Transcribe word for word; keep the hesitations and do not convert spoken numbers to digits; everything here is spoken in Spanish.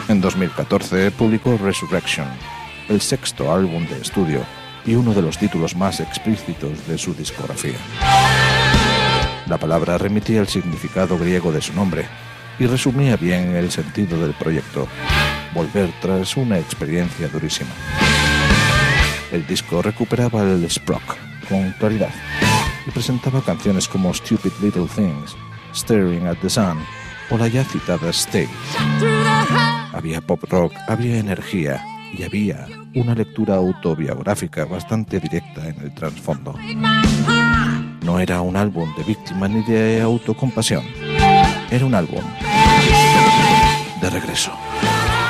En dos mil catorce publicó Resurrection, el sexto álbum de estudio y uno de los títulos más explícitos de su discografía. La palabra remitía al significado griego de su nombre y resumía bien el sentido del proyecto: volver tras una experiencia durísima. El disco recuperaba el Sprock con claridad y presentaba canciones como Stupid Little Things, Staring at the Sun o la ya citada Stay. Había pop rock, había energía y había una lectura autobiográfica bastante directa en el trasfondo. No era un álbum de víctima ni de autocompasión, era un álbum de regreso.